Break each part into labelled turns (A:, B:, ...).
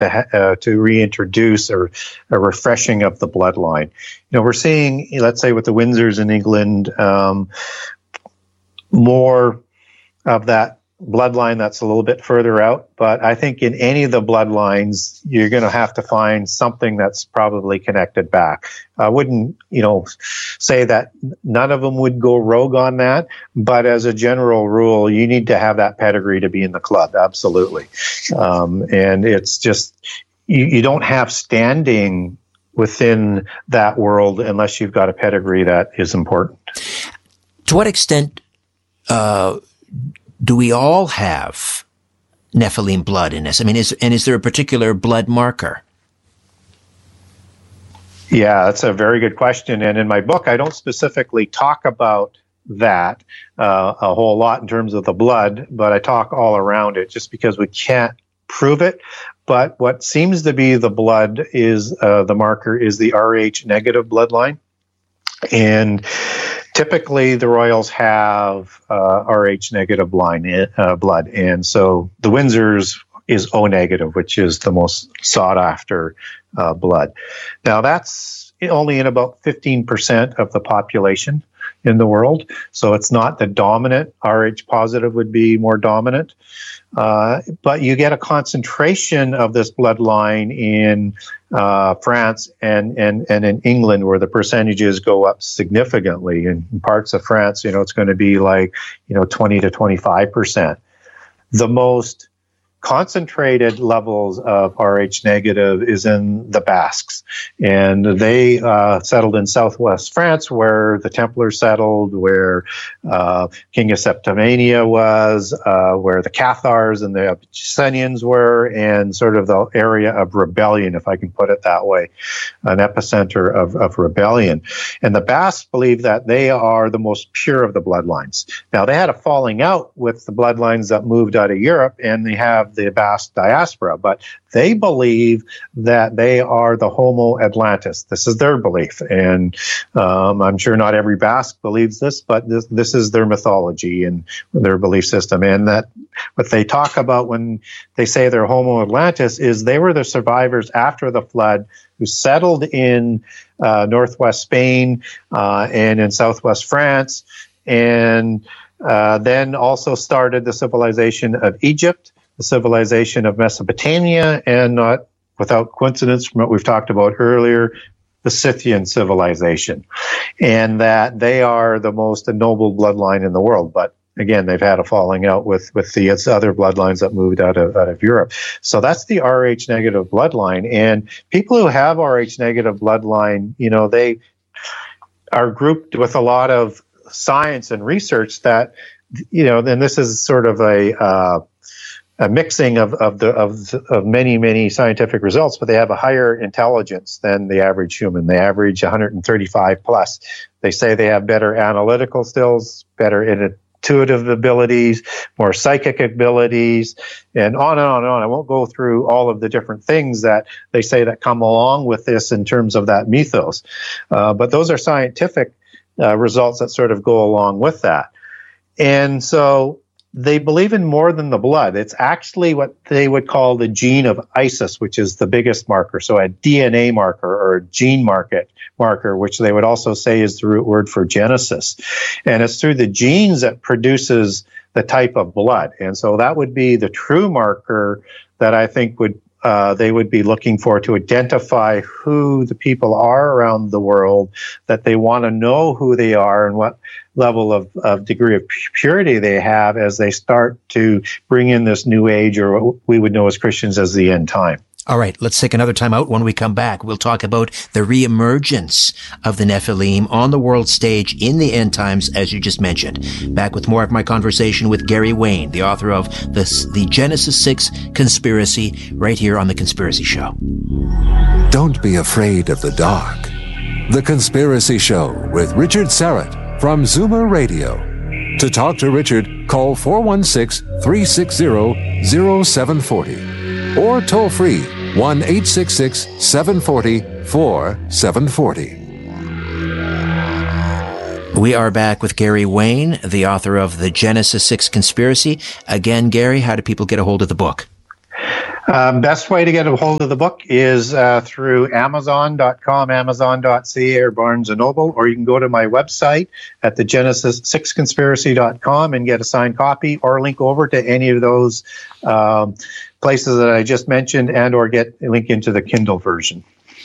A: to reintroduce a refreshing of the bloodline. We're seeing, let's say, with the Windsors in England, more of that bloodline that's a little bit further out. But I think in any of the bloodlines, you're going to have to find something that's probably connected back. I wouldn't, say that none of them would go rogue on that. But as a general rule, you need to have that pedigree to be in the club. Absolutely. And it's just, you don't have standing within that world unless you've got a pedigree that is important.
B: To what extent do we all have Nephilim blood in us? I mean, is there a particular blood marker?
A: Yeah, that's a very good question. And in my book, I don't specifically talk about that a whole lot in terms of the blood, but I talk all around it just because we can't prove it. But what seems to be the blood is the marker is the Rh negative bloodline. And typically, the royals have Rh negative blood, and so the Windsors is O negative, which is the most sought after blood. Now, that's only in about 15% of the population in the world, so it's not the dominant. Rh positive would be more dominant. But you get a concentration of this bloodline in France and in England, where the percentages go up significantly. In parts of France, it's going to be like 20 to 25%. The most concentrated levels of Rh negative is in the Basques, and they settled in southwest France, where the Templars settled, where King of Septimania was, where the Cathars and the Abyssinians were, and sort of the area of rebellion, if I can put it that way, an epicenter of rebellion. And the Basques believe that they are the most pure of the bloodlines. Now, they had a falling out with the bloodlines that moved out of Europe, and they have the Basque diaspora, but they believe that they are the Homo Atlantis. This is their belief, and I'm sure not every Basque believes this, but this is their mythology and their belief system. And that what they talk about when they say they're Homo Atlantis is they were the survivors after the flood who settled in northwest Spain and in southwest France, and then also started the civilization of Egypt, the civilization of Mesopotamia, and not without coincidence from what we've talked about earlier, the Scythian civilization, and that they are the most noble bloodline in the world. But again, they've had a falling out with the other bloodlines that moved out of Europe. So that's the Rh negative bloodline. And people who have Rh negative bloodline, they are grouped with a lot of science and research that, and this is sort of a mixing of many scientific results, but they have a higher intelligence than the average human. They average 135 plus. They say they have better analytical skills, better intuitive abilities, more psychic abilities, and on and on and on. I won't go through all of the different things that they say that come along with this in terms of that mythos. But those are scientific results that sort of go along with that. And so they believe in more than the blood. It's actually what they would call the gene of Isis, which is the biggest marker. So a DNA marker or a gene marker, which they would also say is the root word for Genesis. And it's through the genes that produces the type of blood. And so that would be the true marker that I think they would be looking for to identify who the people are around the world, that they want to know who they are and what level of degree of purity they have as they start to bring in this new age, or what we would know as Christians as the end time.
B: All right, let's take another time out. When we come back, we'll talk about the reemergence of the Nephilim on the world stage in the end times, as you just mentioned. Back with more of my conversation with Gary Wayne, the author of the Genesis 6 Conspiracy, right here on The Conspiracy Show.
C: Don't be afraid of the dark. The Conspiracy Show with Richard Syrett from Zoomer Radio. To talk to Richard, call 416-360-0740 or toll free 1-866-740-4740.
B: We are back with Gary Wayne, the author of the Genesis 6 Conspiracy. Again, Gary, how do people get a hold of the book?
A: Best way to get a hold of the book is through Amazon.com, Amazon.ca, or Barnes & Noble, or you can go to my website at the Genesis6conspiracy.com and get a signed copy, or link over to any of those places that I just mentioned, and or get a link into the Kindle version.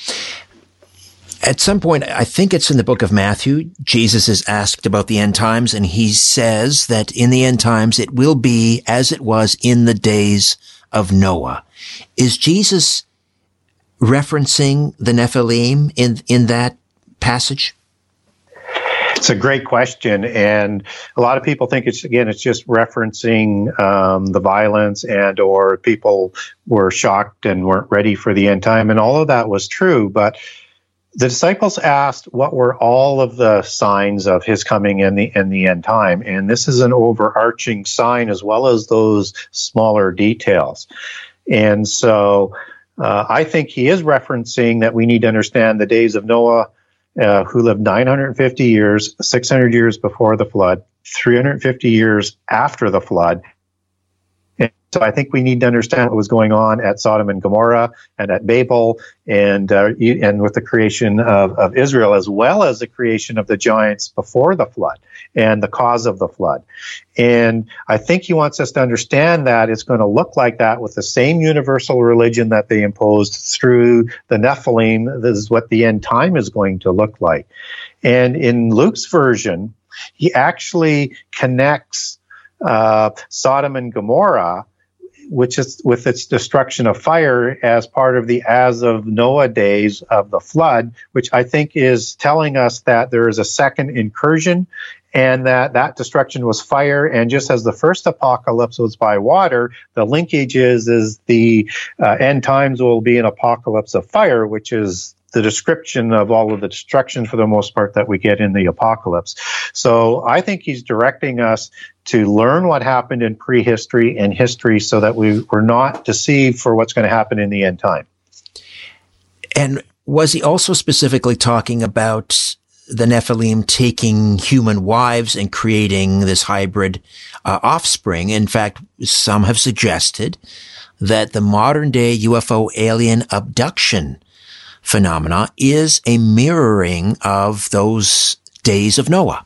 B: At some point, I think it's in the book of Matthew, Jesus is asked about the end times, and he says that in the end times it will be as it was in the days of Noah. Is Jesus referencing the Nephilim in that passage?
A: It's a great question, and a lot of people think it's just referencing the violence, and or people were shocked and weren't ready for the end time, and all of that was true, but the disciples asked what were all of the signs of his coming in the end time, and this is an overarching sign as well as those smaller details. And so I think he is referencing that we need to understand the days of Noah, who lived 950 years, 600 years before the flood, 350 years after the flood. And so I think we need to understand what was going on at Sodom and Gomorrah and at Babel, and with the creation of Israel, as well as the creation of the giants before the flood and the cause of the flood. And I think he wants us to understand that it's going to look like that with the same universal religion that they imposed through the Nephilim. This is what the end time is going to look like. And in Luke's version, he actually connects Sodom and Gomorrah, which is with its destruction of fire, as part of the as of Noah days of the flood, which I think is telling us that there is a second incursion, and that destruction was fire. And just as the first apocalypse was by water, the linkage is the end times will be an apocalypse of fire, which is the description of all of the destruction for the most part that we get in the apocalypse. So I think he's directing us to learn what happened in prehistory and history so that we're not deceived for what's going to happen in the end time.
B: And was he also specifically talking about the Nephilim taking human wives and creating this hybrid offspring? In fact, some have suggested that the modern day UFO alien abduction phenomena is a mirroring of those days of Noah.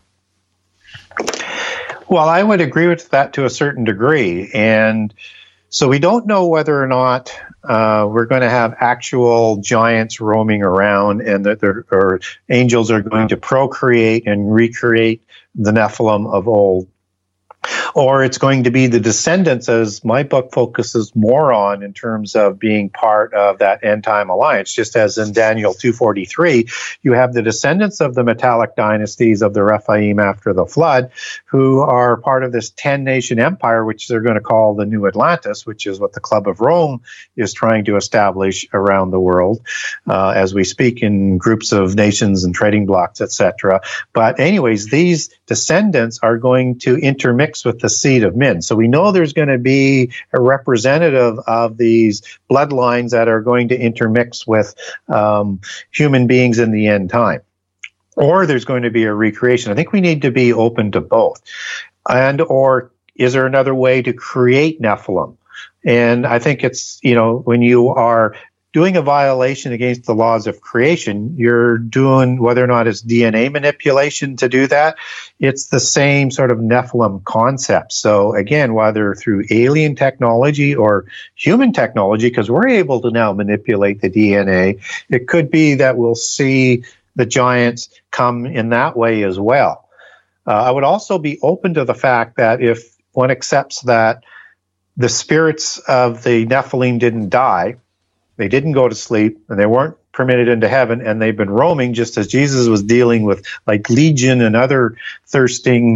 A: Well, I would agree with that to a certain degree. And so we don't know whether or not we're going to have actual giants roaming around, and that angels are going to procreate and recreate the Nephilim of old. Or it's going to be the descendants, as my book focuses more on in terms of being part of that end-time alliance. Just as in Daniel 2:43, you have the descendants of the metallic dynasties of the Rephaim after the flood, who are part of this 10-nation empire, which they're going to call the New Atlantis, which is what the Club of Rome is trying to establish around the world as we speak, in groups of nations and trading blocks, etc. But anyways, these descendants are going to intermix with the seed of men. So we know there's going to be a representative of these bloodlines that are going to intermix with human beings in the end time. Or there's going to be a recreation. I think we need to be open to both. And or is there another way to create Nephilim? And I think it's, when you are doing a violation against the laws of creation, you're doing, whether or not it's DNA manipulation to do that, it's the same sort of Nephilim concept. So again, whether through alien technology or human technology, because we're able to now manipulate the DNA, it could be that we'll see the giants come in that way as well. I would also be open to the fact that if one accepts that the spirits of the Nephilim didn't die, they didn't go to sleep, and they weren't permitted into heaven, and they've been roaming just as Jesus was dealing with like Legion and other thirsting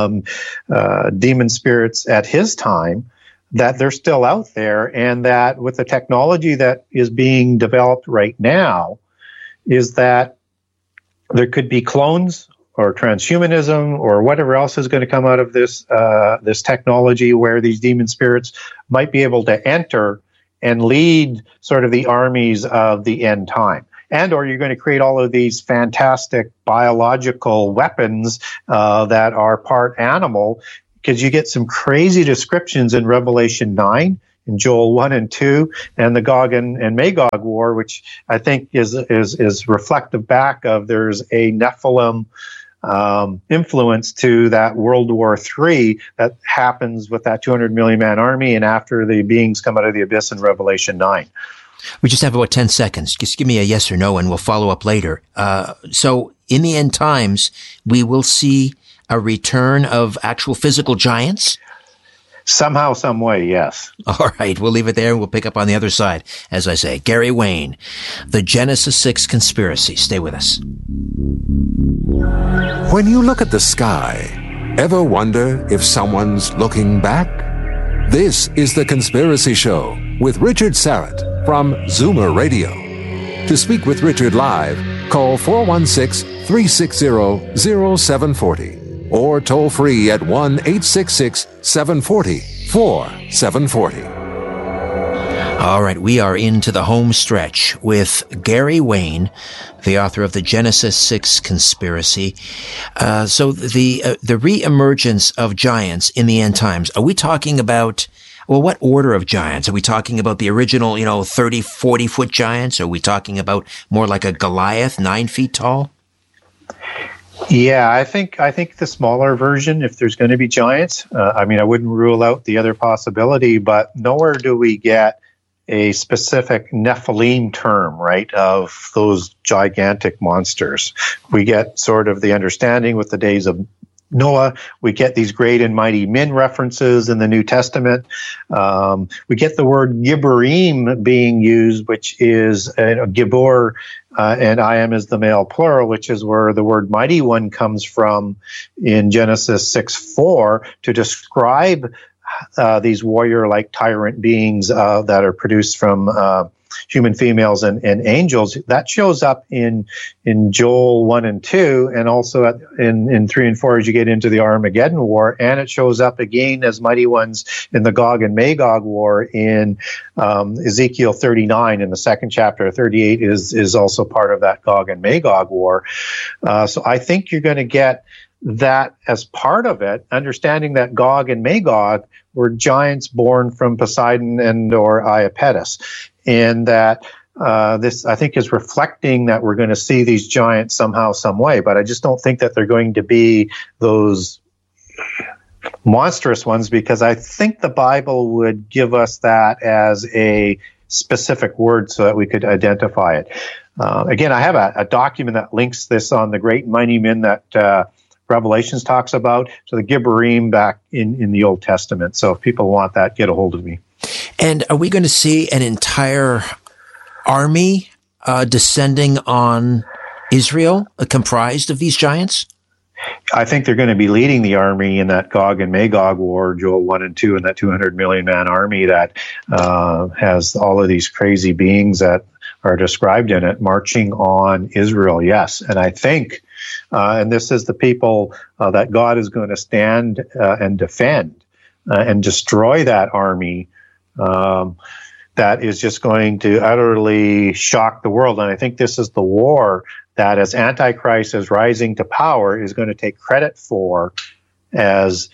A: demon spirits at his time, that they're still out there, and that with the technology that is being developed right now, is that there could be clones or transhumanism or whatever else is going to come out of this this technology, where these demon spirits might be able to enter and lead sort of the armies of the end time. And or you're going to create all of these fantastic biological weapons that are part animal, because you get some crazy descriptions in Revelation 9. in Joel 1 and 2, and the Gog and Magog war, which I think is reflective back of there's a Nephilim influence to that World War III that happens with that 200 million man army and after the beings come out of the abyss in Revelation 9.
B: We just have about 10 seconds. Just give me a yes or no and we'll follow up later. So in the end times, we will see a return of actual physical giants?
A: Somehow, some way, yes.
B: All right, we'll leave it there and we'll pick up on the other side. As I say, Gary Wayne, the Genesis 6 Conspiracy. Stay with us.
C: When you look at the sky, ever wonder if someone's looking back? This is The Conspiracy Show with Richard Syrett from Zoomer Radio. To speak with Richard live, call 416-360-0740 or toll free at 1-866-740-4740.
B: All right, we are into the home stretch with Gary Wayne, the author of the Genesis 6 Conspiracy. So the reemergence of giants in the end times, are we talking about, well, what order of giants? Are we talking about the original, 30, 40-foot giants? Are we talking about more like a Goliath, 9 feet tall?
A: Yeah, I think the smaller version, if there's going to be giants, I wouldn't rule out the other possibility, but nowhere do we get a specific Nephilim term, right, of those gigantic monsters. We get sort of the understanding with the days of Noah. We get these great and mighty men references in the New Testament. We get the word Gibborim being used, which is Gibbor, and I am is the male plural, which is where the word mighty one comes from in Genesis 6:4 to describe these warrior-like tyrant beings that are produced from human females and angels. That shows up in Joel 1 and 2, and also in 3 and 4 as you get into the Armageddon War, and it shows up again as mighty ones in the Gog and Magog War in Ezekiel 39 in the second chapter. 38 is also part of that Gog and Magog War. So I think you're going to get that as part of it, understanding that Gog and Magog were giants born from Poseidon and or Iapetus. And that this, I think, is reflecting that we're going to see these giants somehow, some way. But I just don't think that they're going to be those monstrous ones, because I think the Bible would give us that as a specific word so that we could identify it. Again, I have a document that links this on the great mighty men that Revelations talks about, to the Gibborim back in the Old Testament. So if people want that, get a hold of me.
B: And are we going to see an entire army descending on Israel comprised of these giants?
A: I think they're going to be leading the army in that Gog and Magog war, Joel 1 and 2, and that 200 million man army that has all of these crazy beings that are described in it marching on Israel, yes. And I think, and this is the people that God is going to stand and defend and destroy that army, that is just going to utterly shock the world. And I think this is the war that, as Antichrist is rising to power, is going to take credit for as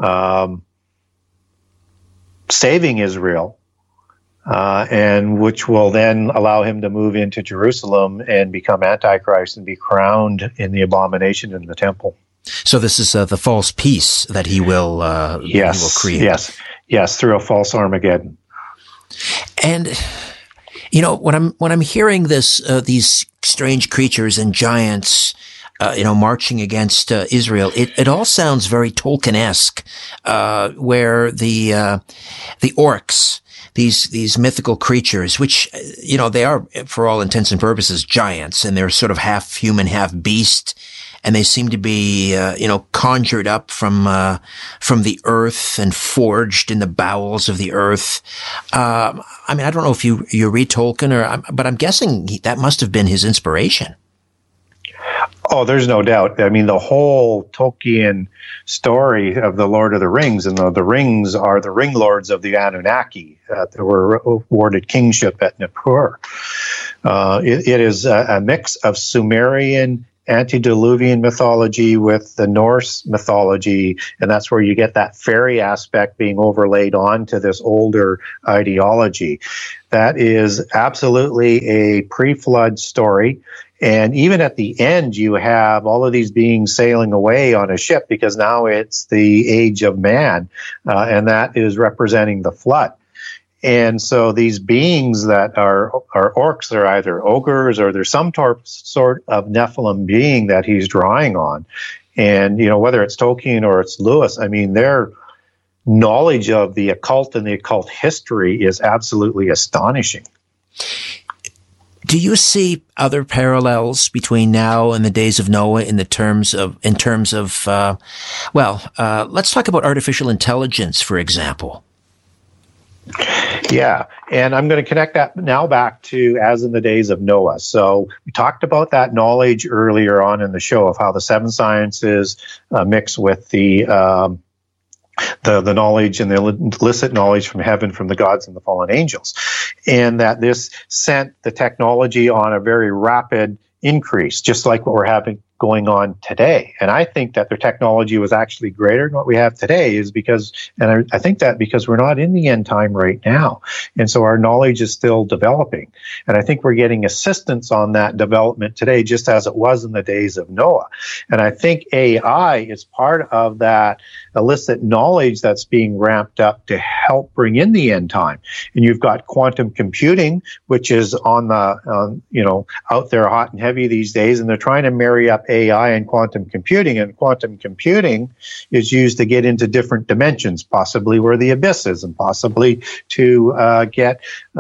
A: saving Israel, and which will then allow him to move into Jerusalem and become Antichrist and be crowned in the abomination in the temple.
B: So this is the false peace that he will create.
A: Yes, through a false Armageddon.
B: And when I'm hearing this, these strange creatures and giants, marching against Israel, it all sounds very Tolkien-esque, where the orcs, these mythical creatures, which they are for all intents and purposes giants, and they're sort of half human, half beast. And they seem to be, conjured up from the earth and forged in the bowels of the earth. I don't know if you read Tolkien, but I'm guessing that must have been his inspiration.
A: Oh, there's no doubt. I mean, the whole Tolkien story of the Lord of the Rings, and the rings are the ring lords of the Anunnaki that were awarded kingship at Nippur. It is a mix of Sumerian antediluvian mythology with the Norse mythology, and that's where you get that fairy aspect being overlaid onto this older ideology. That is absolutely a pre-flood story. And even at the end, you have all of these beings sailing away on a ship because now it's the age of man, and that is representing the flood. And so these beings that are orcs, they're either ogres or there's some sort of Nephilim being that he's drawing on. And, whether it's Tolkien or it's Lewis, I mean, their knowledge of the occult and the occult history is absolutely astonishing.
B: Do you see other parallels between now and the days of Noah in terms of let's talk about artificial intelligence, for example.
A: Yeah, and I'm going to connect that now back to as in the days of Noah. So we talked about that knowledge earlier on in the show of how the seven sciences mix with the knowledge and the illicit knowledge from heaven, from the gods and the fallen angels, and that this sent the technology on a very rapid increase, just like what we're having going on today. And I think that their technology was actually greater than what we have today is because, and I think that because we're not in the end time right now. And so our knowledge is still developing. And I think we're getting assistance on that development today, just as it was in the days of Noah. And I think AI is part of that illicit knowledge that's being ramped up to help bring in the end time. And you've got quantum computing, which is on the, out there hot and heavy these days. And they're trying to marry up AI and quantum computing, and quantum computing is used to get into different dimensions, possibly where the abyss is, and possibly to get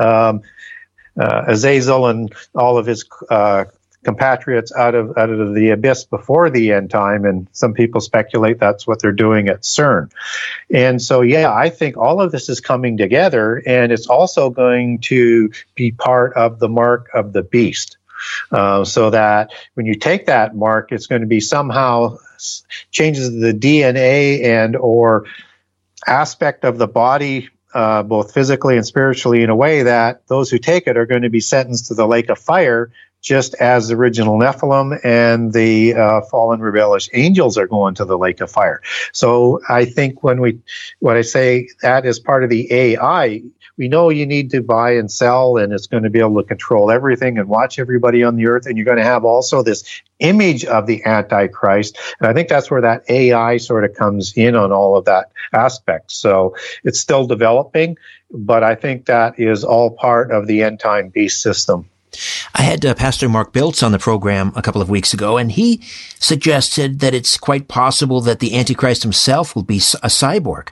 A: Azazel and all of his compatriots out of the abyss before the end time, and some people speculate that's what they're doing at CERN. And so, I think all of this is coming together, and it's also going to be part of the mark of the beast. So that when you take that mark, it's going to be somehow changes the DNA and or aspect of the body, both physically and spiritually, in a way that those who take it are going to be sentenced to the lake of fire, just as the original Nephilim and the fallen rebellious angels are going to the lake of fire. So I think when I say that is part of the AI, we know you need to buy and sell, and it's going to be able to control everything and watch everybody on the earth. And you're going to have also this image of the Antichrist. And I think that's where that AI sort of comes in on all of that aspect. So it's still developing, but I think that is all part of the end time beast system.
B: I had Pastor Mark Biltz on the program a couple of weeks ago, and he suggested that it's quite possible that the Antichrist himself will be a cyborg.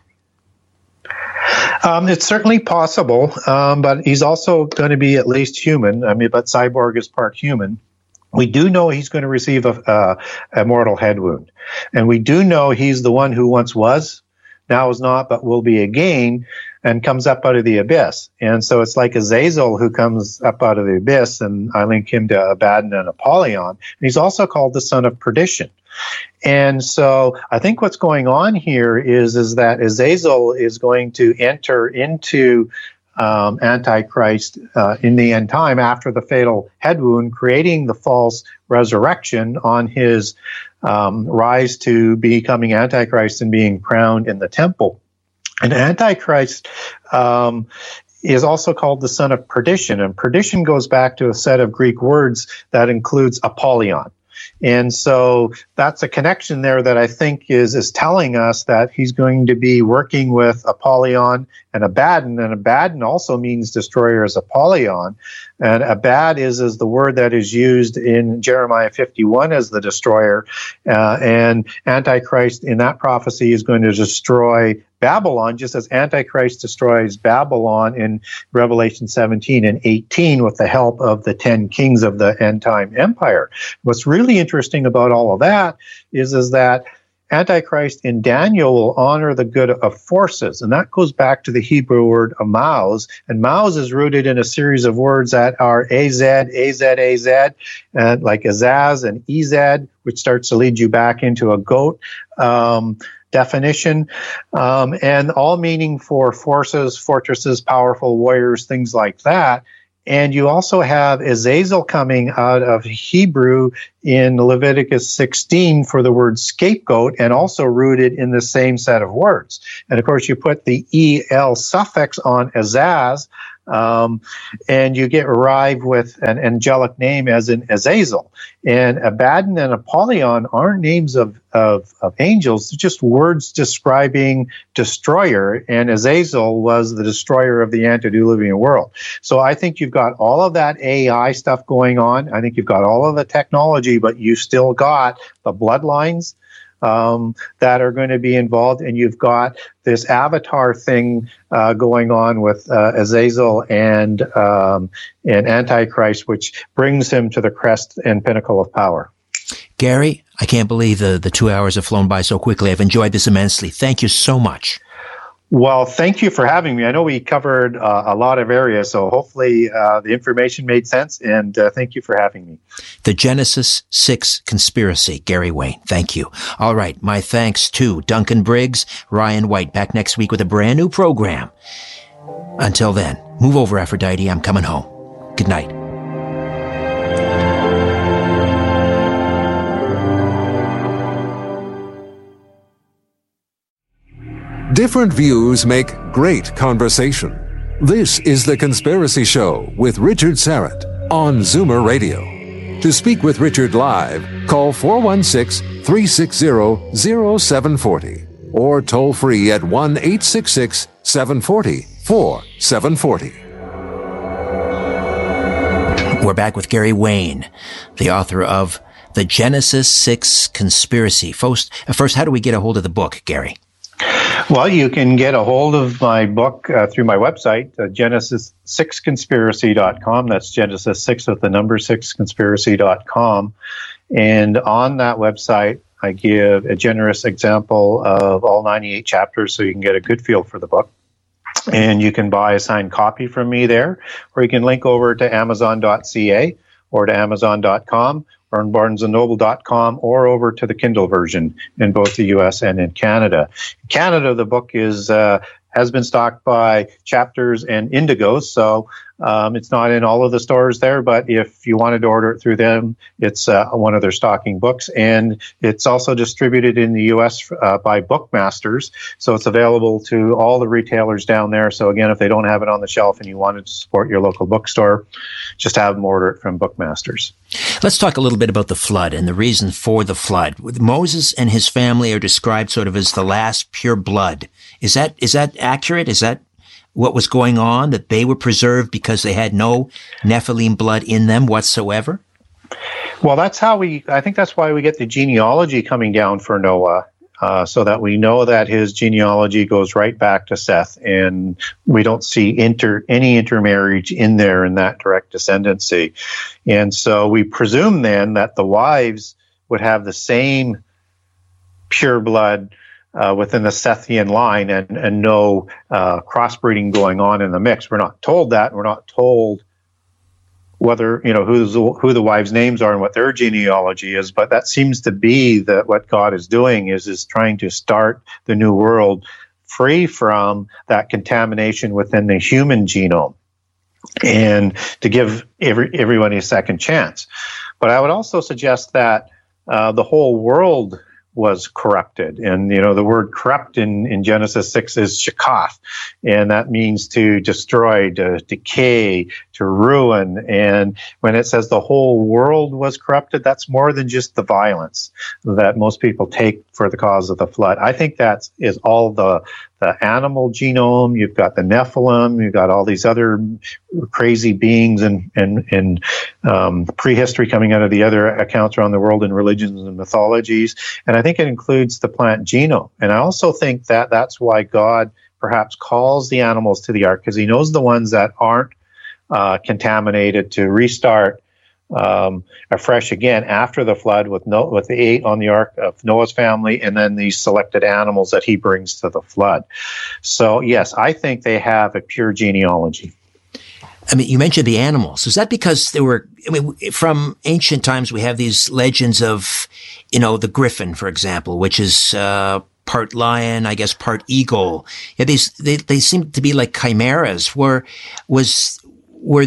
A: It's certainly possible, but he's also going to be at least human. I mean, but cyborg is part human. We do know he's going to receive a mortal head wound. And we do know he's the one who once was, now is not, but will be again, and comes up out of the abyss. And so it's like Azazel who comes up out of the abyss, and I link him to Abaddon and Apollyon. And he's also called the son of perdition. And so I think what's going on here is that Azazel is going to enter into Antichrist in the end time after the fatal head wound, creating the false resurrection on his rise to becoming Antichrist and being crowned in the temple. And Antichrist is also called the son of perdition, and perdition goes back to a set of Greek words that includes Apollyon. And so that's a connection there that I think is telling us that he's going to be working with Apollyon and Abaddon also means destroyer as Apollyon. And Abad is the word that is used in Jeremiah 51 as the destroyer. And Antichrist in that prophecy is going to destroy Babylon, just as Antichrist destroys Babylon in Revelation 17 and 18 with the help of the 10 kings of the end-time empire. What's really interesting about all of that is that Antichrist in Daniel will honor the good of forces, and that goes back to the Hebrew word amauz, and mauz is rooted in a series of words that are az, and like azaz and ezed, which starts to lead you back into a goat definition, and all meaning for forces, fortresses, powerful warriors, things like that. And you also have Azazel coming out of Hebrew in Leviticus 16 for the word scapegoat, and also rooted in the same set of words. And of course, you put the EL suffix on Azaz, and you arrive with an angelic name as in Azazel. And Abaddon and Apollyon aren't names of angels, they're just words describing destroyer, and Azazel was the destroyer of the antediluvian world. So I think you've got all of that AI stuff going on. I think you've got all of the technology, but you still got the bloodlines that are going to be involved, and you've got this avatar thing going on with Azazel and Antichrist, which brings him to the crest and pinnacle of power.
B: Gary, I can't believe the 2 hours have flown by so quickly. I've enjoyed this immensely. Thank you so much.
A: Well, thank you for having me. I know we covered a lot of areas, so hopefully the information made sense, and thank you for having me.
B: The Genesis 6 Conspiracy, Gary Wayne. Thank you. All right, my thanks to Duncan Briggs, Ryan White, back next week with a brand new program. Until then, move over, Aphrodite. I'm coming home. Good night.
C: Different views make great conversation. This is The Conspiracy Show with Richard Syrett on Zoomer Radio. To speak with Richard live, call 416-360-0740 or toll free at 1-866-740-4740.
B: We're back with Gary Wayne, the author of The Genesis 6 Conspiracy. First, how do we get a hold of the book, Gary?
A: Well, you can get a hold of my book through my website, Genesis6conspiracy.com. That's Genesis 6 with the number 6conspiracy.com. And on that website, I give a generous example of all 98 chapters so you can get a good feel for the book. And you can buy a signed copy from me there, or you can link over to Amazon.ca or to Amazon.com. or on BarnesandNoble.com, or over to the Kindle version in both the U.S. and in Canada. In Canada, the book has been stocked by Chapters and Indigo, so it's not in all of the stores there, but if you wanted to order it through them, it's one of their stocking books. And it's also distributed in the U.S. By Bookmasters, so it's available to all the retailers down there. So again, if they don't have it on the shelf and you wanted to support your local bookstore, just have them order it from Bookmasters.
B: Let's talk a little bit about the flood and the reason for the flood. Moses and his family are described sort of as the last pure blood. Is that accurate? Is that what was going on, that they were preserved because they had no Nephilim blood in them whatsoever?
A: Well, I think that's why we get the genealogy coming down for Noah, so that we know that his genealogy goes right back to Seth, and we don't see any intermarriage in there in that direct descendancy. And so we presume then that the wives would have the same pure blood within the Sethian line, and no crossbreeding going on in the mix. We're not told that. We're not told whether, who the wives' names are and what their genealogy is, but that seems to be what God is doing is trying to start the new world free from that contamination within the human genome, and to give everyone a second chance. But I would also suggest that the whole world was corrupted. And, the word corrupt in Genesis 6 is shakath, and that means to destroy, to decay, to ruin. And when it says the whole world was corrupted, that's more than just the violence that most people take for the cause of the flood. I think that is all the animal genome. You've got the Nephilim, you've got all these other crazy beings and prehistory coming out of the other accounts around the world in religions and mythologies. And I think it includes the plant genome. And I also think that that's why God perhaps calls the animals to the ark, because he knows the ones that aren't contaminated, to restart afresh again after the flood with the 8 on the ark of Noah's family, and then these selected animals that he brings to the flood. So yes, I think they have a pure genealogy.
B: I mean, you mentioned the animals. Is that because from ancient times we have these legends of, the griffin, for example, which is part lion, I guess, part eagle. Yeah, they seem to be like chimeras. were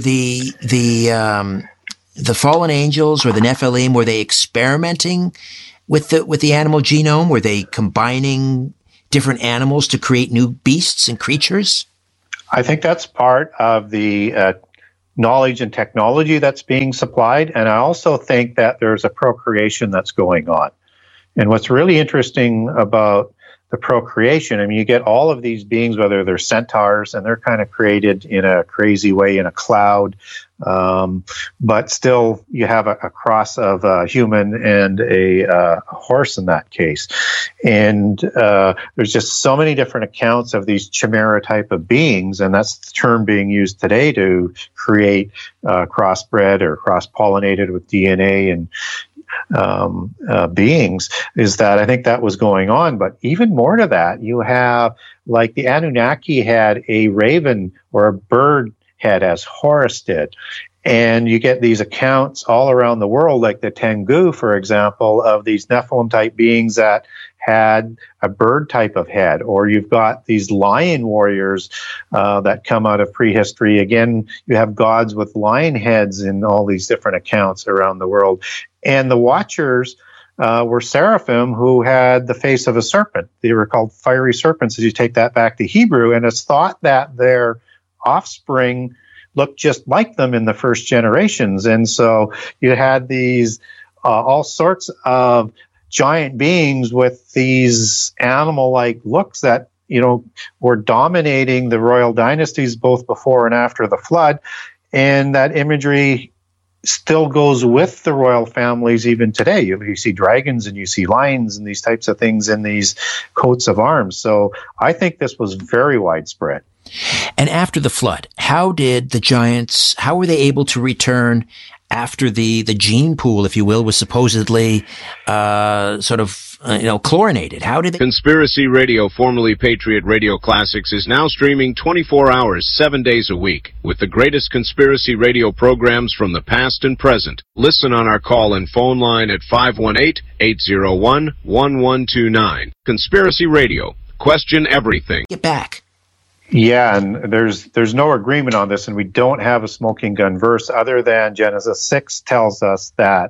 B: the fallen angels or the Nephilim, were they experimenting with the animal genome? Were they combining different animals to create new beasts and creatures?
A: I think that's part of the knowledge and technology that's being supplied. And I also think that there's a procreation that's going on. And what's really interesting about the procreation, I mean, you get all of these beings, whether they're centaurs, and they're kind of created in a crazy way in a cloud. But still, you have a cross of a human and a horse in that case. And there's just so many different accounts of these chimera type of beings, and that's the term being used today to create crossbred or cross-pollinated with DNA and beings, is that I think that was going on. But even more to that, you have, like, the Anunnaki had a raven or a bird head, as Horus did. And you get these accounts all around the world, like the Tengu, for example, of these Nephilim type beings that had a bird type of head. Or you've got these lion warriors that come out of prehistory. Again, you have gods with lion heads in all these different accounts around the world. And the Watchers were seraphim who had the face of a serpent. They were called fiery serpents, as you take that back to Hebrew. And it's thought that their offspring looked just like them in the first generations. And so you had these all sorts of giant beings with these animal-like looks that, you know, were dominating the royal dynasties both before and after the flood. And that imagery still goes with the royal families even today. You see dragons and you see lions and these types of things in these coats of arms. So I think this was very widespread.
B: And after the flood, how did the giants, how were they able to return after the gene pool, if you will, was supposedly chlorinated? How did they?
D: Conspiracy Radio, formerly Patriot Radio Classics, is now streaming 24 hours, 7 days a week, with the greatest conspiracy radio programs from the past and present. Listen on our call and phone line at 518-801-1129. Conspiracy Radio. Question everything.
B: Get back.
A: Yeah, and there's no agreement on this, and we don't have a smoking gun verse other than Genesis 6 tells us that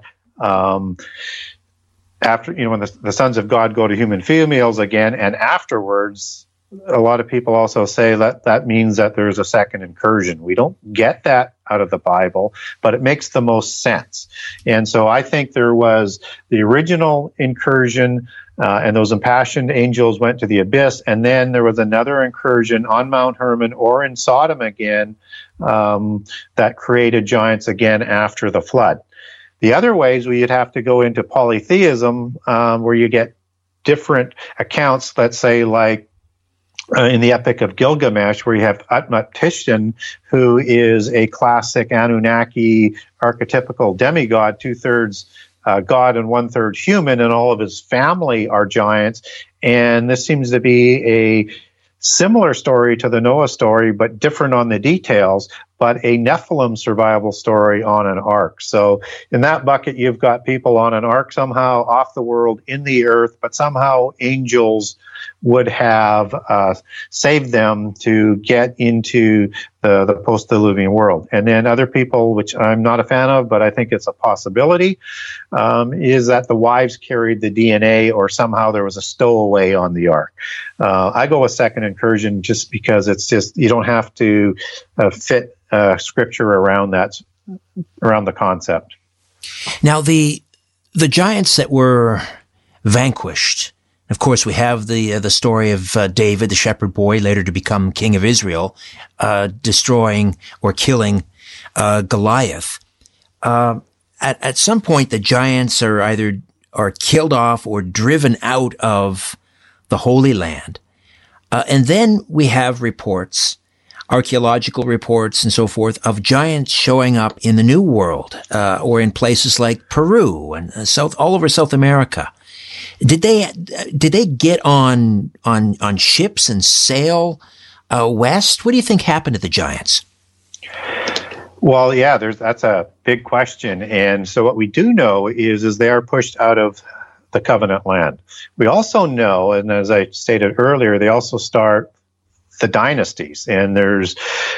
A: after, when the sons of God go to human females again, and afterwards, a lot of people also say that means that there's a second incursion. We don't get that out of the Bible, but it makes the most sense. And so I think there was the original incursion, and those impassioned angels went to the abyss, and then there was another incursion on Mount Hermon or in Sodom again that created giants again after the flood. The other ways we'd have to go into polytheism, where you get different accounts, let's say like in the Epic of Gilgamesh, where you have Utnapishtim, who is a classic Anunnaki archetypical demigod, 2/3 God and 1/3 human, and all of his family are giants. And this seems to be a similar story to the Noah story, but different on the details, but a Nephilim survival story on an ark. So in that bucket, you've got people on an ark somehow off the world in the earth, but somehow angels would have saved them to get into the post-Diluvian world. And then other people, which I'm not a fan of, but I think it's a possibility, is that the wives carried the DNA or somehow there was a stowaway on the ark. I go with second incursion just because it's just, you don't have to fit scripture around that, around the concept.
B: Now, the giants that were vanquished, of course, we have the story of David, the shepherd boy, later to become king of Israel, destroying or killing Goliath. At some point, the giants are either killed off or driven out of the Holy Land. And then we have reports, archaeological reports and so forth, of giants showing up in the New World, or in places like Peru and all over South America. Did they get on ships and sail west? What do you think happened to the giants?
A: Well, yeah, that's a big question. And so what we do know is they are pushed out of the covenant land. We also know, and as I stated earlier, they also start the dynasties. And there's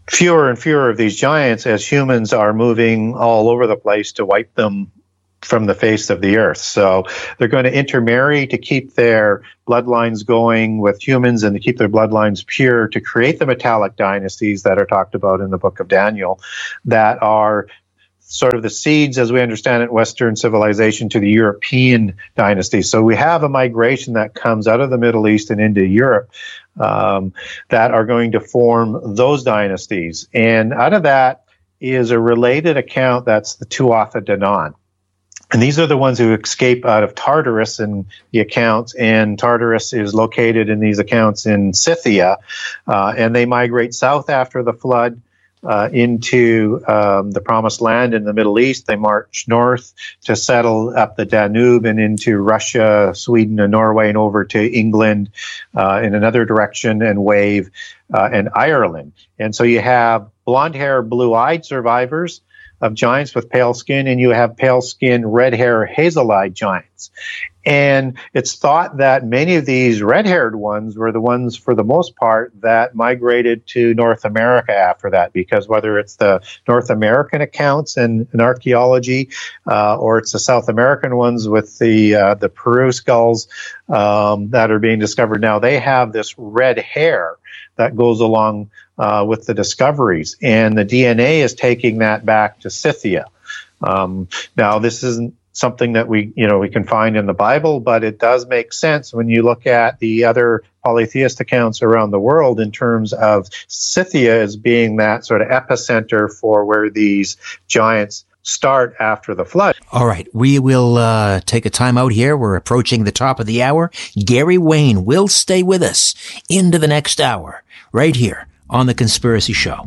A: fewer and fewer of these giants as humans are moving all over the place to wipe them from the face of the earth. So they're going to intermarry to keep their bloodlines going with humans and to keep their bloodlines pure to create the metallic dynasties that are talked about in the book of Daniel, that are sort of the seeds, as we understand it, Western civilization to the European dynasties. So we have a migration that comes out of the Middle East and into Europe that are going to form those dynasties. And out of that is a related account that's the Tuatha De Danann. And these are the ones who escape out of Tartarus in the accounts, and Tartarus is located in these accounts in Scythia, and they migrate south after the flood into the Promised Land in the Middle East. They march north to settle up the Danube and into Russia, Sweden, and Norway, and over to England in another direction, and Wave and Ireland. And so you have blonde hair, blue-eyed survivors of giants with pale skin, and you have pale skin, red hair, hazel-eyed giants. And it's thought that many of these red-haired ones were the ones, for the most part, that migrated to North America after that, because whether it's the North American accounts in archaeology, or it's the South American ones with the Peru skulls that are being discovered now, they have this red hair that goes along with the discoveries, and the DNA is taking that back to Scythia. Now, this isn't something that we can find in the Bible, but it does make sense when you look at the other polytheist accounts around the world in terms of Scythia as being that sort of epicenter for where these giants start after the flood.
B: All right, we will take a time out here. We're approaching the top of the hour. Gary Wayne will stay with us into the next hour, right here on The Conspiracy Show.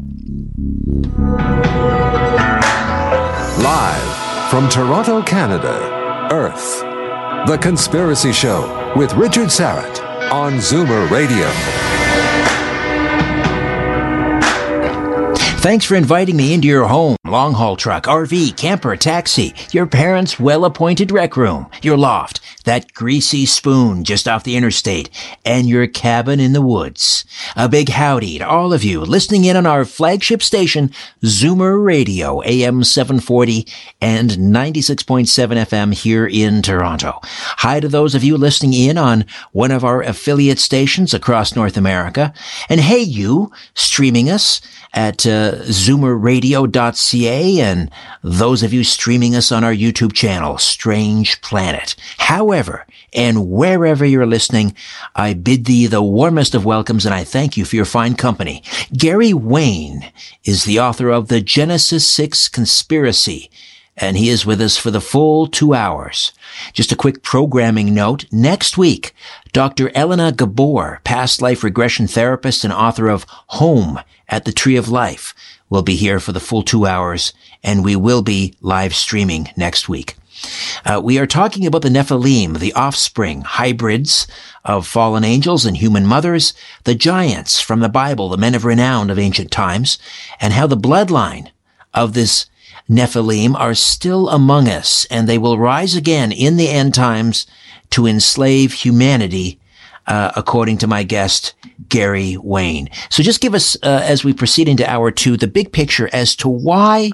C: Live from Toronto, Canada, Earth, The Conspiracy Show with Richard Syrett on Zoomer Radio.
B: Thanks for inviting me into your home, long-haul truck, RV, camper, taxi, your parents' well-appointed rec room, your loft, that greasy spoon just off the interstate, and your cabin in the woods. A big howdy to all of you listening in on our flagship station, Zoomer Radio, AM 740 and 96.7 FM here in Toronto. Hi to those of you listening in on one of our affiliate stations across North America. And hey, you streaming us at zoomerradio.ca, and those of you streaming us on our YouTube channel, Strange Planet. However, and wherever you're listening, I bid thee the warmest of welcomes, and I thank you for your fine company. Gary Wayne is the author of The Genesis 6 Conspiracy, and he is with us for the full 2 hours. Just a quick programming note. Next week, Dr. Elena Gabor, past life regression therapist and author of Home at the Tree of Life, will be here for the full 2 hours, and we will be live streaming next week. We are talking about the Nephilim, the offspring, hybrids of fallen angels and human mothers, the giants from the Bible, the men of renown of ancient times, and how the bloodline of this Nephilim are still among us, and they will rise again in the end times to enslave humanity, according to my guest, Gary Wayne. So just give us, as we proceed into hour two, the big picture as to why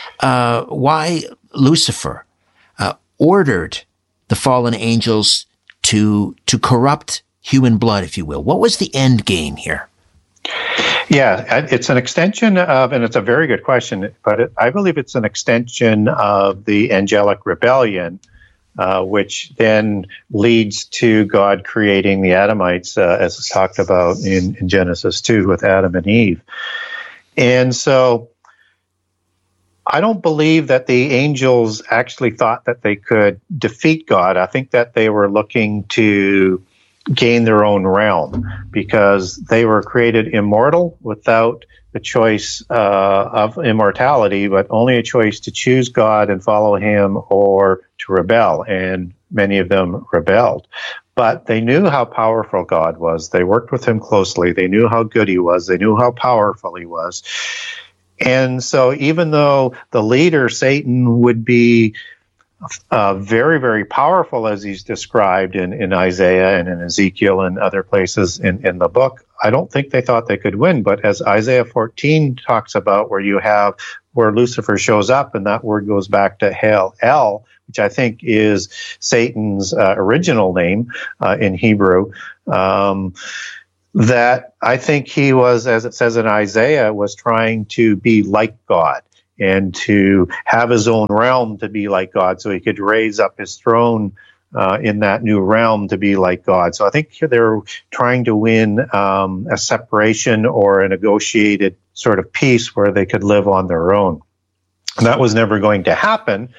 B: Lucifer ordered the fallen angels to corrupt human blood, if you will. What was the end game here?
A: Yeah, it's an extension of, and it's a very good question, but I believe it's an extension of the angelic rebellion, which then leads to God creating the Adamites, as it's talked about in Genesis 2 with Adam and Eve. And so I don't believe that the angels actually thought that they could defeat God. I think that they were looking to gain their own realm because they were created immortal without the choice of immortality, but only a choice to choose God and follow him or to rebel. And many of them rebelled. But they knew how powerful God was. They worked with him closely. They knew how good he was. They knew how powerful he was. And so even though the leader, Satan, would be very, very powerful as he's described in Isaiah and in Ezekiel and other places in the book. I don't think they thought they could win, but as Isaiah 14 talks about, where Lucifer shows up, and that word goes back to Hail El, which I think is Satan's original name in Hebrew, that I think he was, as it says in Isaiah, was trying to be like God and to have his own realm to be like God, so he could raise up his throne in that new realm to be like God. So I think they're trying to win a separation or a negotiated sort of peace where they could live on their own. And that was never going to happen.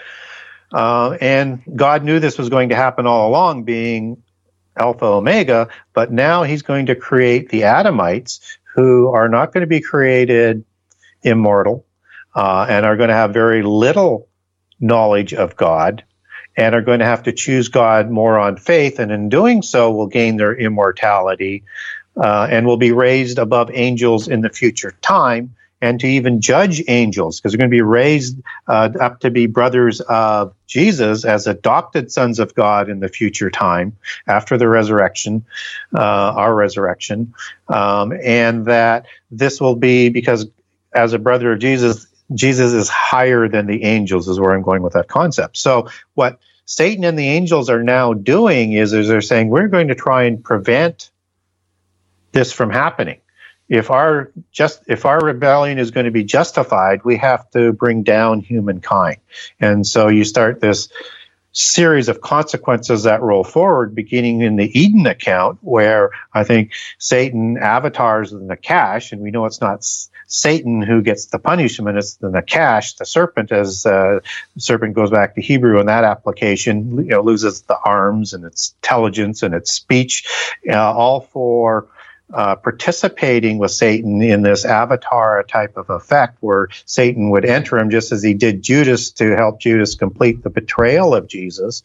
A: And God knew this was going to happen all along, being Alpha Omega, but now he's going to create the Adamites, who are not going to be created immortal and are going to have very little knowledge of God, and are going to have to choose God more on faith, and in doing so will gain their immortality and will be raised above angels in the future time, and to even judge angels, because they're going to be raised up to be brothers of Jesus as adopted sons of God in the future time after the resurrection, our resurrection, and that this will be because as a brother of Jesus, Jesus is higher than the angels, is where I'm going with that concept. So what Satan and the angels are now doing is they're saying, we're going to try and prevent this from happening. If our rebellion is going to be justified, we have to bring down humankind. And so you start this series of consequences that roll forward, beginning in the Eden account, where I think Satan avatars the Nakash, and we know it's not Satan who gets the punishment, it's the Nakash, the serpent, as the serpent goes back to Hebrew in that application, loses the arms and its intelligence and its speech, all for participating with Satan in this avatar type of effect, where Satan would enter him just as he did Judas to help Judas complete the betrayal of Jesus,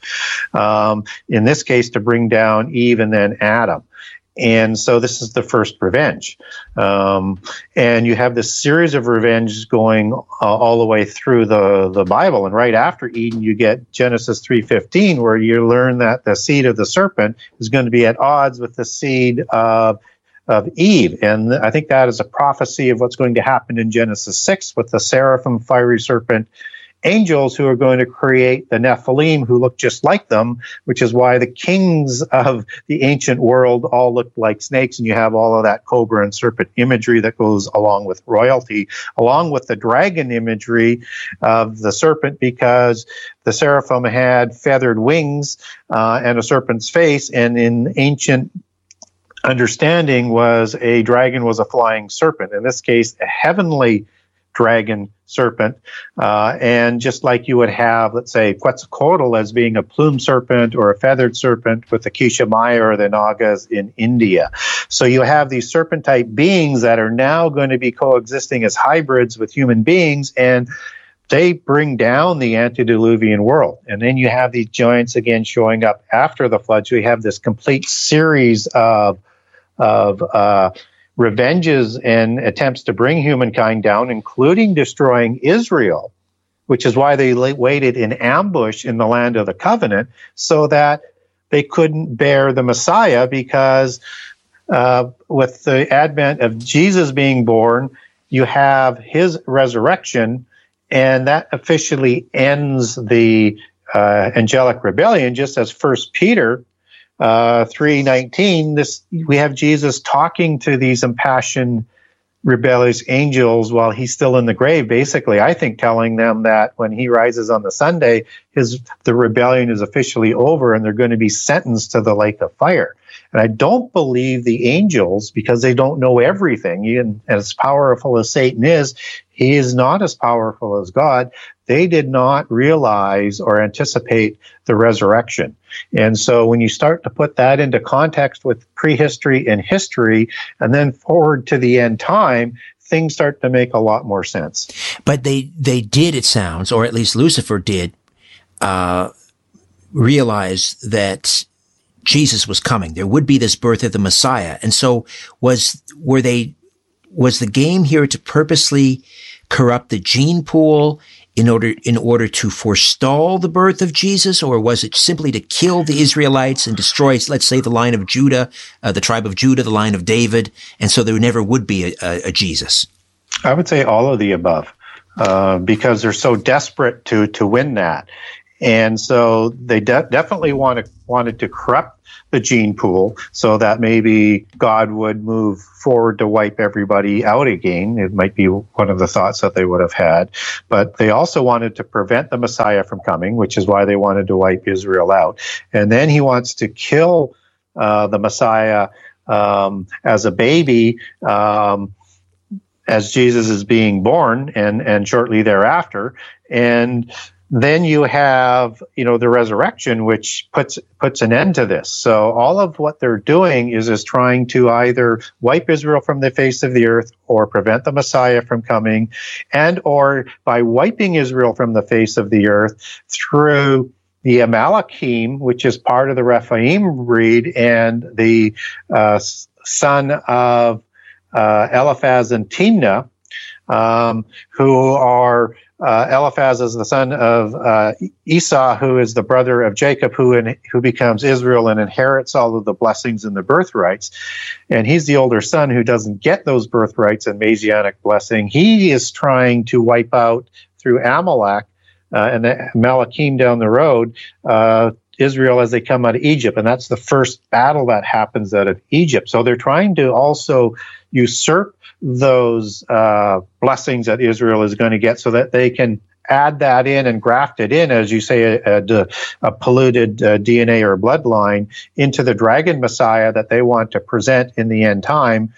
A: in this case to bring down Eve and then Adam. And so this is the first revenge. And you have this series of revenges going all the way through the Bible. And right after Eden, you get Genesis 3:15, where you learn that the seed of the serpent is going to be at odds with the seed of Eve. And I think that is a prophecy of what's going to happen in Genesis 6 with the seraphim, fiery serpent, angels who are going to create the Nephilim, who look just like them, which is why the kings of the ancient world all look like snakes, and you have all of that cobra and serpent imagery that goes along with royalty, along with the dragon imagery of the serpent, because the seraphim had feathered wings and a serpent's face, and in ancient understanding was a dragon was a flying serpent, in this case a heavenly dragon serpent, and just like you would have, let's say, Quetzalcoatl as being a plumed serpent or a feathered serpent with the Kishamaya or the Nagas in India. So you have these serpent-type beings that are now going to be coexisting as hybrids with human beings, and they bring down the antediluvian world. And then you have these giants again showing up after the flood. So you have this complete series of revenges and attempts to bring humankind down, including destroying Israel, which is why they waited in ambush in the land of the covenant, so that they couldn't bear the Messiah, because with the advent of Jesus being born, you have his resurrection, and that officially ends the angelic rebellion, just as 1 Peter 3:19, we have Jesus talking to these impassioned, rebellious angels while he's still in the grave, basically, I think, telling them that when he rises on the Sunday, the rebellion is officially over and they're going to be sentenced to the lake of fire. And I don't believe the angels, because they don't know everything. And as powerful as Satan is, he is not as powerful as God. They did not realize or anticipate the resurrection. And so when you start to put that into context with prehistory and history, and then forward to the end time, things start to make a lot more sense.
B: But they did, it sounds, or at least Lucifer did, realize that Jesus was coming. There would be this birth of the Messiah. And so was the game here to purposely corrupt the gene pool in order to forestall the birth of Jesus, or was it simply to kill the Israelites and destroy, let's say, the line of Judah, the tribe of Judah, the line of David, and so there never would be a Jesus?
A: I would say all of the above, because they're so desperate to win that. And so they definitely wanted to corrupt the gene pool so that maybe God would move forward to wipe everybody out again. It might be one of the thoughts that they would have had. But they also wanted to prevent the Messiah from coming, which is why they wanted to wipe Israel out. And then he wants to kill the Messiah as a baby, as Jesus is being born, and shortly thereafter. And then you have, the resurrection, which puts an end to this. So all of what they're doing is trying to either wipe Israel from the face of the earth or prevent the Messiah from coming, and or by wiping Israel from the face of the earth through the Amalekim, which is part of the Rephaim breed, and the son of Eliphaz and Timnah, who are Eliphaz is the son of Esau, who is the brother of Jacob, who becomes Israel and inherits all of the blessings and the birthrights. And he's the older son who doesn't get those birthrights and Messianic blessing. He is trying to wipe out through Amalek and the Amalekim down the road Israel as they come out of Egypt. And that's the first battle that happens out of Egypt. So they're trying to also usurp those blessings that Israel is going to get so that they can add that in and graft it in, as you say, a polluted DNA or bloodline into the dragon Messiah that they want to present in the end time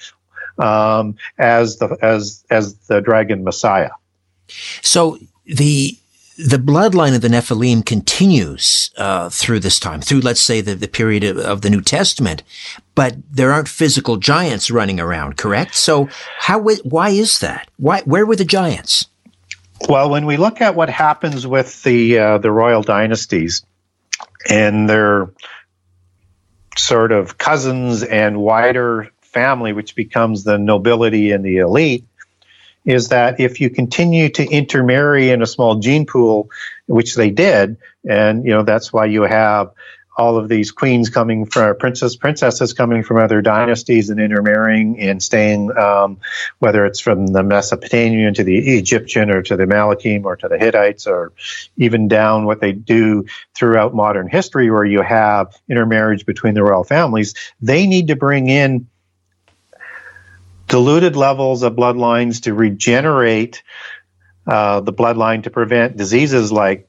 A: as the dragon Messiah.
B: So the bloodline of the Nephilim continues through this time, through, let's say, the period of the New Testament, but there aren't physical giants running around, correct? So why is that? Where were the giants?
A: Well, when we look at what happens with the royal dynasties and their sort of cousins and wider family, which becomes the nobility and the elite, is that if you continue to intermarry in a small gene pool, which they did, and that's why you have all of these queens coming from princesses coming from other dynasties and intermarrying and staying, whether it's from the Mesopotamian to the Egyptian or to the Amalekim or to the Hittites, or even down what they do throughout modern history, where you have intermarriage between the royal families. They need to bring in diluted levels of bloodlines to regenerate the bloodline to prevent diseases like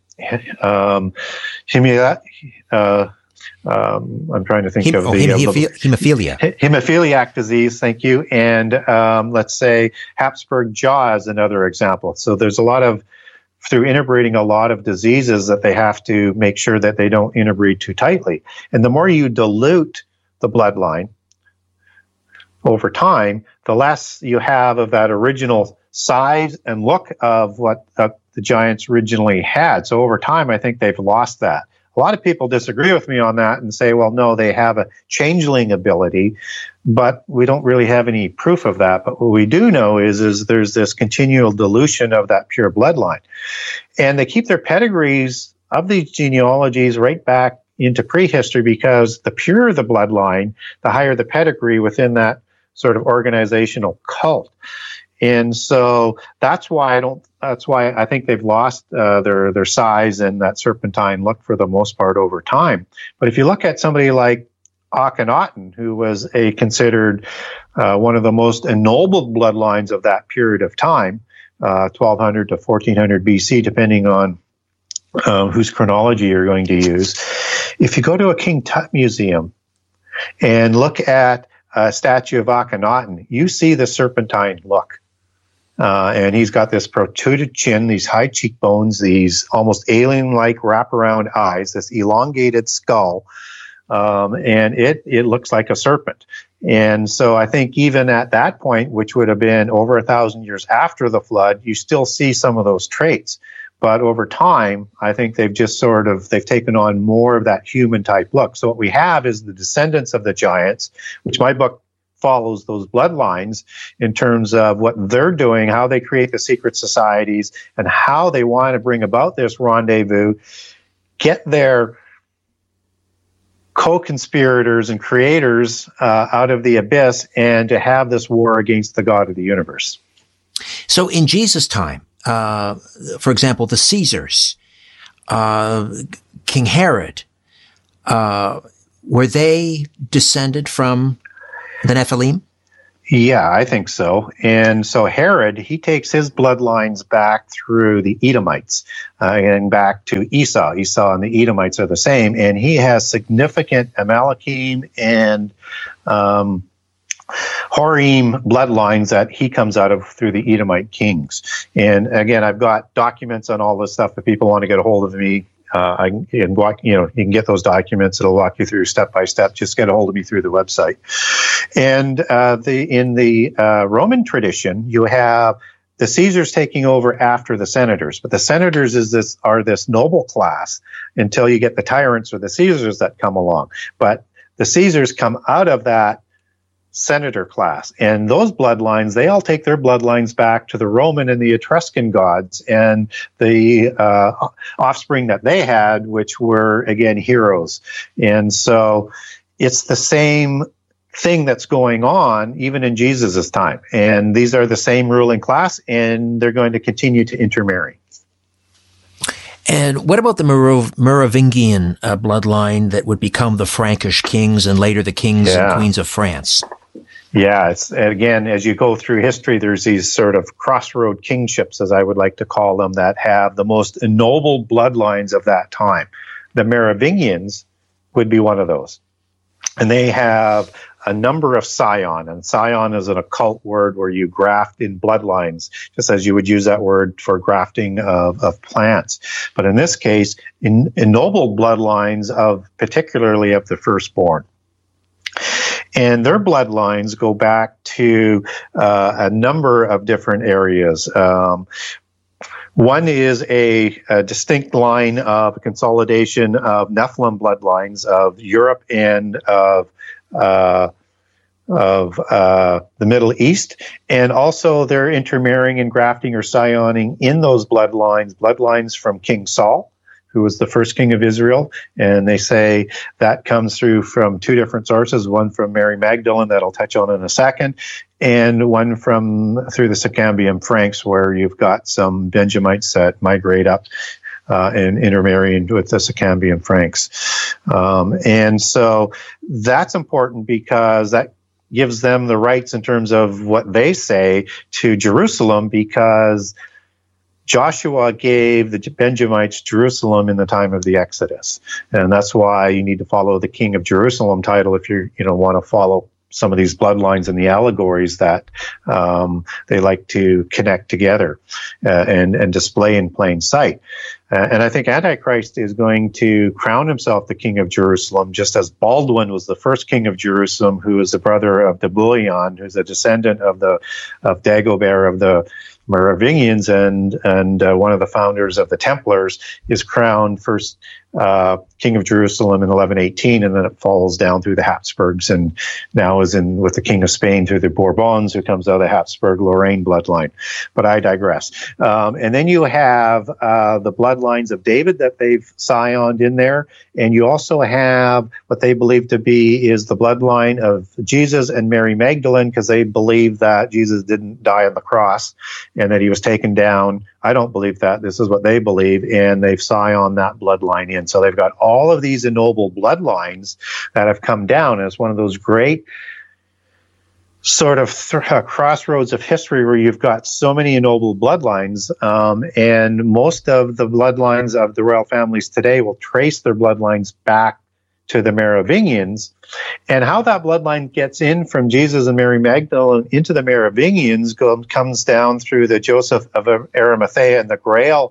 A: I'm trying to think of
B: hemophilia.
A: Hemophiliac disease, thank you. And let's say Habsburg jaw is another example. So there's through interbreeding, a lot of diseases that they have to make sure that they don't interbreed too tightly. And the more you dilute the bloodline over time, the less you have of that original size and look of what the giants originally had. So over time, I think they've lost that. A lot of people disagree with me on that and say, well, no, they have a changeling ability, but we don't really have any proof of that. But what we do know is there's this continual dilution of that pure bloodline. And they keep their pedigrees of these genealogies right back into prehistory, because the purer the bloodline, the higher the pedigree within that sort of organizational cult. And so that's why I think they've lost their size and that serpentine look for the most part over time. But if you look at somebody like Akhenaten, who was considered one of the most ennobled bloodlines of that period of time, 1200 to 1400 BC, depending on whose chronology you're going to use. If you go to a King Tut museum and look at a statue of Akhenaten, you see the serpentine look. And he's got this protruded chin, these high cheekbones, these almost alien-like wraparound eyes, this elongated skull, and it looks like a serpent. And so I think even at that point, which would have been over 1,000 years after the flood, you still see some of those traits. But over time, I think they've taken on more of that human type look. So what we have is the descendants of the giants, which my book follows those bloodlines in terms of what they're doing, how they create the secret societies, and how they want to bring about this rendezvous, get their co-conspirators and creators out of the abyss, and to have this war against the God of the universe.
B: So in Jesus' time, for example, the Caesars, King Herod, were they descended from the Nephilim?
A: Yeah, I think so. And so Herod, he takes his bloodlines back through the Edomites and back to Esau. Esau and the Edomites are the same. And he has significant Amalekim and Horim bloodlines that he comes out of through the Edomite kings. And again, I've got documents on all this stuff. If people want to get a hold of me, you can get those documents. It'll walk you through step by step. Just get a hold of me through the website. And in the Roman tradition, you have the Caesars taking over after the senators, but the senators are this noble class until you get the tyrants or the Caesars that come along. But the Caesars come out of that senator class, and those bloodlines, they all take their bloodlines back to the Roman and the Etruscan gods and the offspring that they had, which were again heroes. And so it's the same thing that's going on even in Jesus's time, and these are the same ruling class, and they're going to continue to intermarry.
B: And what about the Merovingian bloodline that would become the Frankish kings and later the kings and queens of France?
A: Yeah, it's, again, as you go through history, there's these sort of crossroad kingships, as I would like to call them, that have the most ennobled bloodlines of that time. The Merovingians would be one of those. And they have a number of scion, and scion is an occult word where you graft in bloodlines, just as you would use that word for grafting of plants. But in this case, ennobled bloodlines particularly of the firstborn. And their bloodlines go back to a number of different areas. One is a distinct line of consolidation of Nephilim bloodlines of Europe and of the Middle East, and also they're intermarrying and grafting or scioning in those bloodlines from King Saul, who was the first king of Israel, and they say that comes through from two different sources, one from Mary Magdalene that I'll touch on in a second, and one through the Sicambian Franks, where you've got some Benjamites that migrate up and intermarry with the Sicambian Franks. And so that's important because that gives them the rights in terms of what they say to Jerusalem, because Joshua gave the Benjamites Jerusalem in the time of the Exodus. And that's why you need to follow the King of Jerusalem title if you want to follow some of these bloodlines and the allegories that they like to connect together and display in plain sight. And I think Antichrist is going to crown himself the King of Jerusalem, just as Baldwin was the first king of Jerusalem, who is the brother of Debulion, who's a descendant of Dagobert of the Merovingians and one of the founders of the Templars, is crowned first King of Jerusalem in 1118, and then it falls down through the Habsburgs, and now is with the King of Spain through the Bourbons, who comes out of the Habsburg-Lorraine bloodline. But I digress. And then you have the bloodlines of David that they've scioned in there, and you also have what they believe to be is the bloodline of Jesus and Mary Magdalene, because they believe that Jesus didn't die on the cross and that he was taken down. I don't believe that. This is what they believe, and they've scioned that bloodline in. So they've got all of these ennobled bloodlines that have come down, and it's one of those great sort of crossroads of history where you've got so many ennobled bloodlines, and most of the bloodlines of the royal families today will trace their bloodlines back to the Merovingians. And how that bloodline gets in from Jesus and Mary Magdalene into the Merovingians comes down through the Joseph of Arimathea and the Grail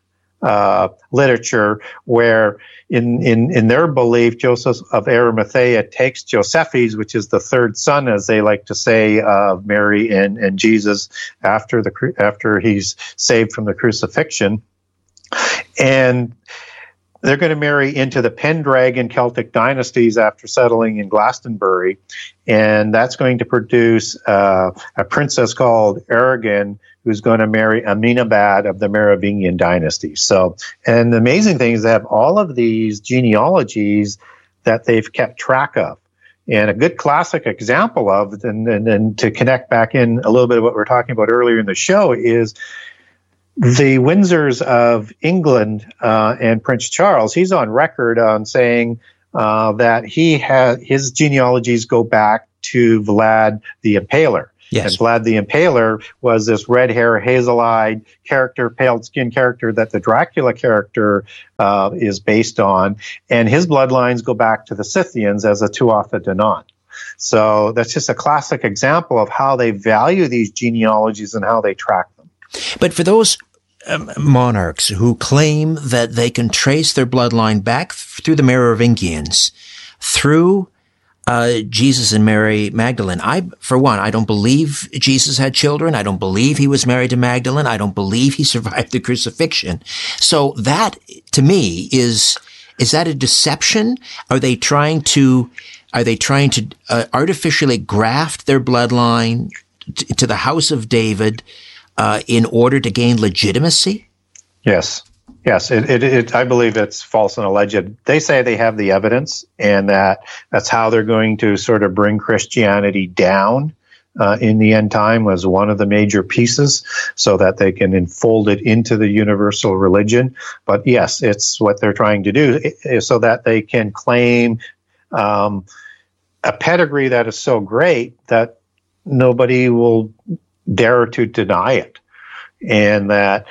A: literature, where in their belief, Joseph of Arimathea takes Josephus, which is the third son, as they like to say, of Mary and Jesus after he's saved from the crucifixion, and they're going to marry into the Pendragon Celtic dynasties after settling in Glastonbury, and that's going to produce a princess called Aragon, who's going to marry Amenemhat of the Merovingian dynasty. So, and the amazing thing is they have all of these genealogies that they've kept track of. And a good classic example of, and to connect back in a little bit of what we were talking about earlier in the show, is the Windsors of England and Prince Charles. He's on record on saying that his genealogies go back to Vlad the Impaler.
B: Yes.
A: And Vlad the Impaler was this red hair, hazel-eyed character, pale-skinned character that the Dracula character is based on. And his bloodlines go back to the Scythians as a Tuatha De Danann. So that's just a classic example of how they value these genealogies and how they track them.
B: But for those monarchs who claim that they can trace their bloodline back through the Merovingians, through Jesus and Mary Magdalene, for one, I don't believe Jesus had children. I don't believe he was married to Magdalene. I don't believe he survived the crucifixion. So that, to me, is that a deception? Are they trying to artificially graft their bloodline to the house of David in order to gain legitimacy?
A: Yes. I believe it's false and alleged. They say they have the evidence, and that's how they're going to sort of bring Christianity down in the end time, was one of the major pieces, so that they can enfold it into the universal religion. But yes, it's what they're trying to do, so that they can claim a pedigree that is so great that nobody will dare to deny it. And that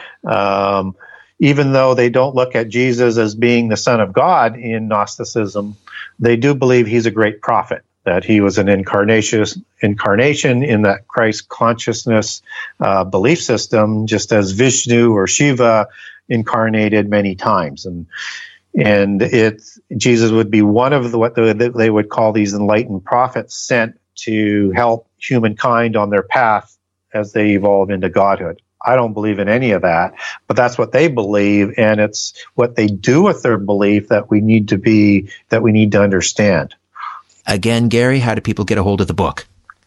A: even though they don't look at Jesus as being the Son of God in Gnosticism, they do believe he's a great prophet, that he was an incarnation in that Christ consciousness belief system, just as Vishnu or Shiva incarnated many times. And Jesus would be one of what they would call these enlightened prophets sent to help humankind on their path as they evolve into godhood. I don't believe in any of that, but that's what they believe, and it's what they do with their belief that we need to understand. Again,
B: Gary, how do people get a hold of the book?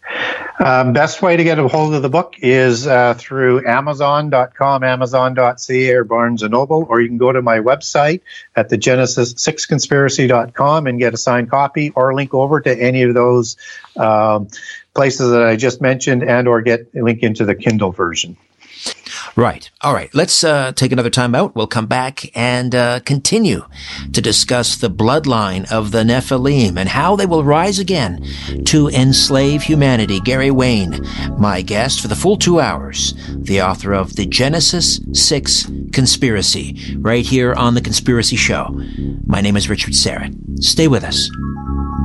A: Best way to get a hold of the book is through Amazon.com, Amazon.ca, or Barnes & Noble, or you can go to my website at the Genesis6conspiracy.com and get a signed copy, or link over to any of those places that I just mentioned, and or get a link into the Kindle version.
B: Right. All right. Let's take another time out. We'll come back and continue to discuss the bloodline of the Nephilim and how they will rise again to enslave humanity. Gary Wayne, my guest for the full 2 hours, the author of The Genesis 6 Conspiracy, right here on The Conspiracy Show. My name is Richard Syrett. Stay with us.